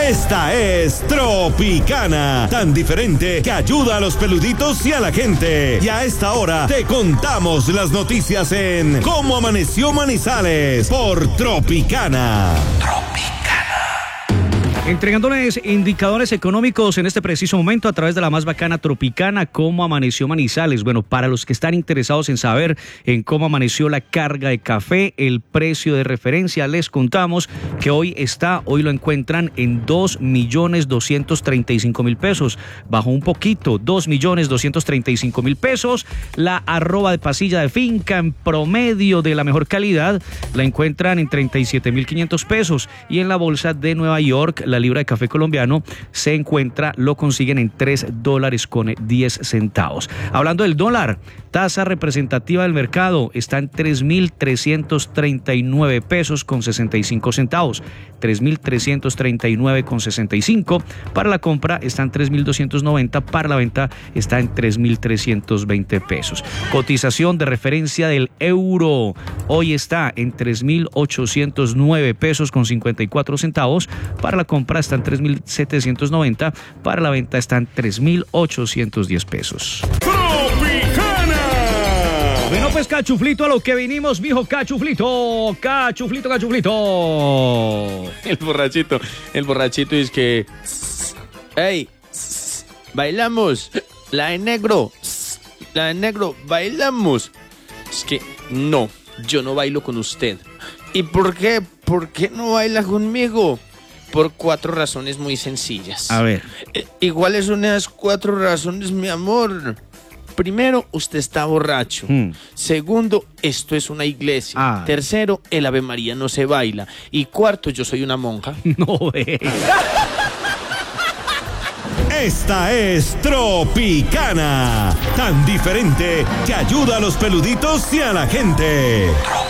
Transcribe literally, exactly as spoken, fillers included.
Esta es Tropicana, tan diferente que ayuda a los peluditos y a la gente. Y a esta hora te contamos las noticias en Cómo Amaneció Manizales por Tropicana. Tropicana. Entregándoles indicadores económicos en este preciso momento a través de la más bacana Tropicana, Cómo Amaneció Manizales. Bueno, para los que están interesados en saber en cómo amaneció la carga de café, el precio de referencia, les contamos que hoy está, hoy lo encuentran en dos millones doscientos treinta y cinco mil pesos. Bajó un poquito, dos millones doscientos treinta y cinco mil pesos. La arroba de pasilla de finca en promedio de la mejor calidad la encuentran en treinta y siete mil quinientos pesos. Y en la bolsa de Nueva York, la libra de café colombiano se encuentra, lo consiguen en tres dólares con diez centavos. Hablando del dólar, tasa representativa del mercado está en tres mil trescientos treinta y nueve pesos con sesenta y cinco centavos. tres mil trescientos treinta y nueve con sesenta y cinco. Para la compra está en tres mil doscientos noventa, para la venta está en tres mil trescientos veinte pesos. Cotización de referencia del euro hoy está en tres mil ochocientos nueve pesos con cincuenta y cuatro centavos. Para la compra está en tres mil setecientos noventa, para la venta está en tres mil ochocientos diez pesos. Bueno, pues cachuflito a lo que vinimos, mijo, cachuflito, cachuflito, cachuflito. El borrachito, el borrachito es que... ¡Ey! ¡Bailamos! La de negro, la de negro, bailamos. Es que no, yo no bailo con usted. ¿Y por qué? ¿Por qué no baila conmigo? Por cuatro razones muy sencillas. A ver. ¿Y cuáles son esas cuatro razones, mi amor? Primero, usted está borracho. Mm. Segundo, esto es una iglesia. Ah. Tercero, el Ave María no se baila. Y cuarto, yo soy una monja. No ve. Esta es Tropicana, tan diferente que ayuda a los peluditos y a la gente.